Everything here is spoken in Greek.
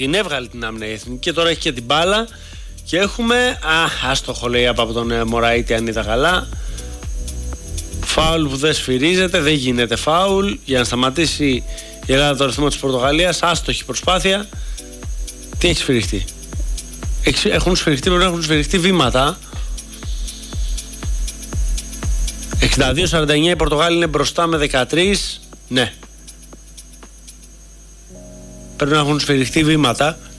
την έβγαλε την άμυνα η Εθνική και τώρα έχει και την μπάλα. Και έχουμε. Άστοχο λέει από τον Μωραήτη, αν είδα καλά. Φάουλ που δεν σφυρίζεται, δεν γίνεται φάουλ. Για να σταματήσει η Ελλάδα το ρυθμό της Πορτογαλίας. Άστοχη προσπάθεια. Τι έχει σφυριστεί? Έχουν σφυριστεί βήματα. 62-49 η Πορτογάλη είναι μπροστά με 13. Ναι. Πρέπει να έχουν σφυριστεί βήματα.